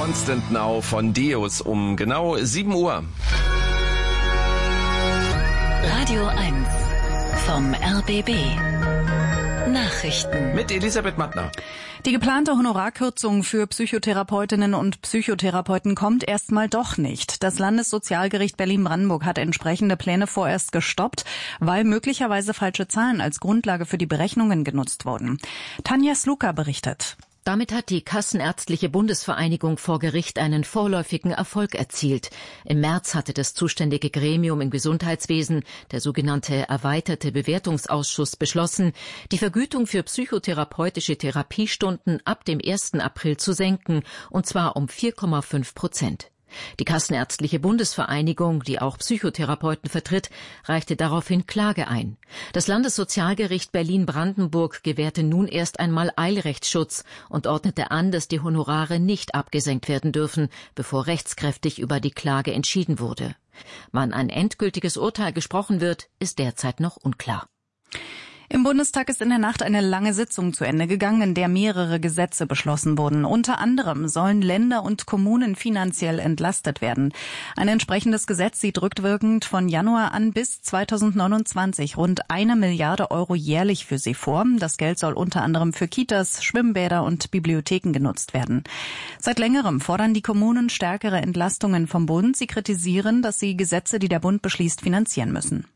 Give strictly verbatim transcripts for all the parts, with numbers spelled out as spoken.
Constant Now von Deus um genau sieben Uhr. Radio eins vom R B B. Nachrichten mit Elisabeth Mattner. Die geplante Honorarkürzung für Psychotherapeutinnen und Psychotherapeuten kommt erstmal doch nicht. Das Landessozialgericht Berlin-Brandenburg hat entsprechende Pläne vorerst gestoppt, weil möglicherweise falsche Zahlen als Grundlage für die Berechnungen genutzt wurden. Tanja Sluka berichtet. Damit hat die Kassenärztliche Bundesvereinigung vor Gericht einen vorläufigen Erfolg erzielt. Im März hatte das zuständige Gremium im Gesundheitswesen, der sogenannte erweiterte Bewertungsausschuss, beschlossen, die Vergütung für psychotherapeutische Therapiestunden ab dem ersten April zu senken, und zwar um vier Komma fünf Prozent. Die Kassenärztliche Bundesvereinigung, die auch Psychotherapeuten vertritt, reichte daraufhin Klage ein. Das Landessozialgericht Berlin-Brandenburg gewährte nun erst einmal Eilrechtsschutz und ordnete an, dass die Honorare nicht abgesenkt werden dürfen, bevor rechtskräftig über die Klage entschieden wurde. Wann ein endgültiges Urteil gesprochen wird, ist derzeit noch unklar. Im Bundestag ist in der Nacht eine lange Sitzung zu Ende gegangen, in der mehrere Gesetze beschlossen wurden. Unter anderem sollen Länder und Kommunen finanziell entlastet werden. Ein entsprechendes Gesetz sieht rückwirkend von Januar an bis zweitausendneunundzwanzig rund eine Milliarde Euro jährlich für sie vor. Das Geld soll unter anderem für Kitas, Schwimmbäder und Bibliotheken genutzt werden. Seit längerem fordern die Kommunen stärkere Entlastungen vom Bund. Sie kritisieren, dass sie Gesetze, die der Bund beschließt, finanzieren müssen.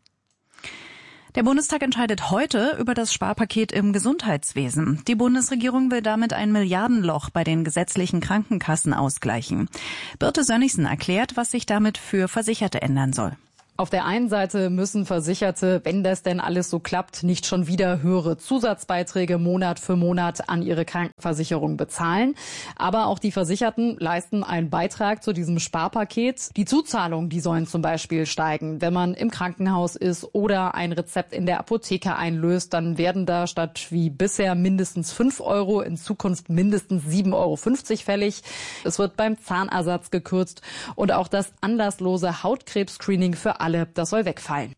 Der Bundestag entscheidet heute über das Sparpaket im Gesundheitswesen. Die Bundesregierung will damit ein Milliardenloch bei den gesetzlichen Krankenkassen ausgleichen. Birte Sönnigsen erklärt, was sich damit für Versicherte ändern soll. Auf der einen Seite müssen Versicherte, wenn das denn alles so klappt, nicht schon wieder höhere Zusatzbeiträge Monat für Monat an ihre Krankenversicherung bezahlen. Aber auch die Versicherten leisten einen Beitrag zu diesem Sparpaket. Die Zuzahlungen, die sollen zum Beispiel steigen. Wenn man im Krankenhaus ist oder ein Rezept in der Apotheke einlöst, dann werden da statt wie bisher mindestens fünf Euro in Zukunft mindestens sieben Euro fünfzig fällig. Es wird beim Zahnersatz gekürzt und auch das anlasslose Hautkrebs-Screening für alle, das soll wegfallen.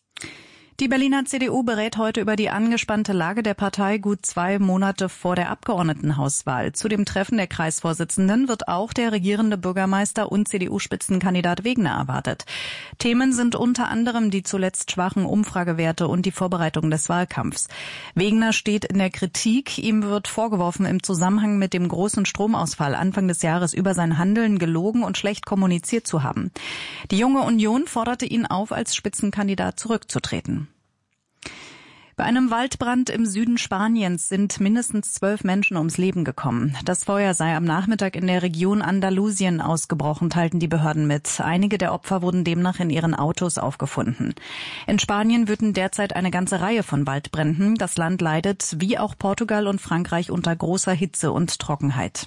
Die Berliner C D U berät heute über die angespannte Lage der Partei gut zwei Monate vor der Abgeordnetenhauswahl. Zu dem Treffen der Kreisvorsitzenden wird auch der regierende Bürgermeister und C D U-Spitzenkandidat Wegner erwartet. Themen sind unter anderem die zuletzt schwachen Umfragewerte und die Vorbereitung des Wahlkampfs. Wegner steht in der Kritik. Ihm wird vorgeworfen, im Zusammenhang mit dem großen Stromausfall Anfang des Jahres über sein Handeln gelogen und schlecht kommuniziert zu haben. Die Junge Union forderte ihn auf, als Spitzenkandidat zurückzutreten. Bei einem Waldbrand im Süden Spaniens sind mindestens zwölf Menschen ums Leben gekommen. Das Feuer sei am Nachmittag in der Region Andalusien ausgebrochen, teilten die Behörden mit. Einige der Opfer wurden demnach in ihren Autos aufgefunden. In Spanien wüten derzeit eine ganze Reihe von Waldbränden. Das Land leidet, wie auch Portugal und Frankreich, unter großer Hitze und Trockenheit.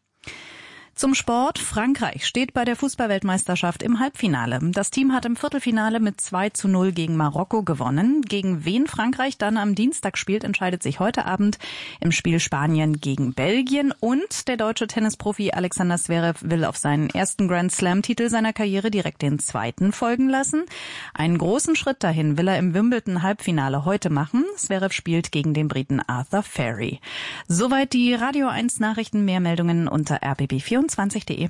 Zum Sport. Frankreich steht bei der Fußballweltmeisterschaft im Halbfinale. Das Team hat im Viertelfinale mit zwei zu null gegen Marokko gewonnen. Gegen wen Frankreich dann am Dienstag spielt, entscheidet sich heute Abend im Spiel Spanien gegen Belgien. Und der deutsche Tennisprofi Alexander Zverev will auf seinen ersten Grand-Slam-Titel seiner Karriere direkt den zweiten folgen lassen. Einen großen Schritt dahin will er im Wimbledon-Halbfinale heute machen. Zverev spielt gegen den Briten Arthur Ferry. Soweit die Radio eins Nachrichten. Mehr Meldungen unter R B B vierundzwanzig punkt de.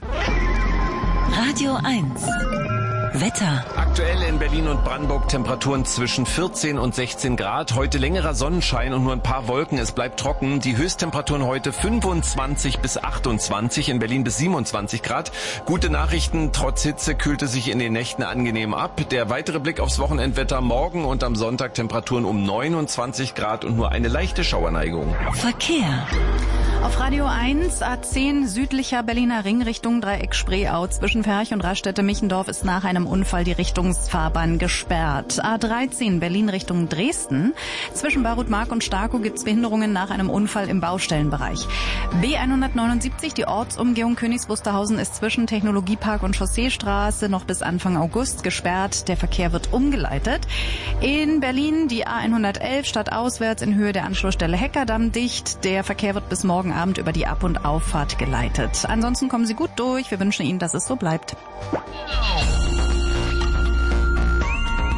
Radio eins. Wetter. Aktuell in Berlin und Brandenburg Temperaturen zwischen vierzehn und sechzehn Grad. Heute längerer Sonnenschein und nur ein paar Wolken. Es bleibt trocken. Die Höchsttemperaturen heute fünfundzwanzig bis achtundzwanzig, in Berlin bis siebenundzwanzig Grad. Gute Nachrichten, trotz Hitze kühlt es sich in den Nächten angenehm ab. Der weitere Blick aufs Wochenendwetter: morgen und am Sonntag Temperaturen um neunundzwanzig Grad und nur eine leichte Schauerneigung. Verkehr. Auf Radio eins, A zehn südlicher Berliner Ring Richtung Dreieck Spreeau. Zwischen Ferch und Raststätte-Michendorf ist nach einem Unfall die Richtungsfahrbahn gesperrt. A dreizehn Berlin Richtung Dresden. Zwischen Barut-Mark und Starkow gibt es Behinderungen nach einem Unfall im Baustellenbereich. B hundertneunundsiebzig, die Ortsumgehung Königs Wusterhausen, ist zwischen Technologiepark und Chausseestraße noch bis Anfang August gesperrt. Der Verkehr wird umgeleitet. In Berlin die A hundertelf stadtauswärts in Höhe der Anschlussstelle Heckerdamm dicht. Der Verkehr wird bis morgen Abend über die Ab- und Auffahrt geleitet. Ansonsten kommen Sie gut durch. Wir wünschen Ihnen, dass es so bleibt.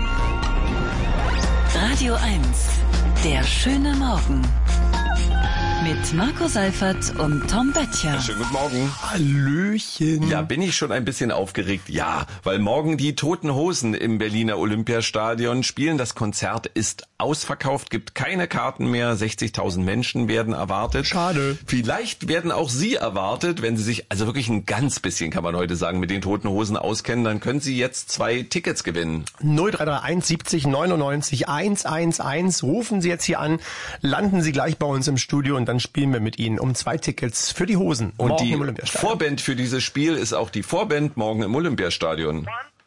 Radio eins. Der schöne Morgen. Mit Marco Seifert und Tom Böttcher. Schönen guten Morgen. Hallöchen. Ja, bin ich schon ein bisschen aufgeregt? Ja, weil morgen die Toten Hosen im Berliner Olympiastadion spielen. Das Konzert ist ausverkauft, gibt keine Karten mehr. sechzigtausend Menschen werden erwartet. Schade. Vielleicht werden auch Sie erwartet, wenn Sie sich, also wirklich ein ganz bisschen, kann man heute sagen, mit den Toten Hosen auskennen, dann können Sie jetzt zwei Tickets gewinnen. null drei drei eins siebzig neunundneunzig hundertelf. Rufen Sie jetzt hier an, landen Sie gleich bei uns im Studio und dann spielen wir mit Ihnen um zwei Tickets für die Hosen. Und morgen die im Olympiastadion. Vorband für dieses Spiel ist auch die Vorband morgen im Olympiastadion. One.